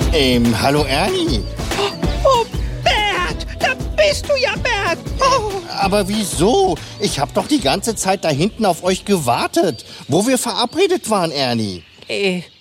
Hallo Ernie. Oh, Bert, da bist du ja, Bert. Oh. Aber wieso? Ich habe doch die ganze Zeit da hinten auf euch gewartet, wo wir verabredet waren, Ernie.